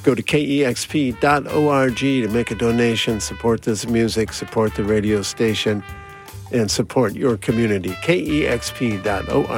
Go to kexp.org to make a donation, support this music, support the radio station, and support your community. kexp.org.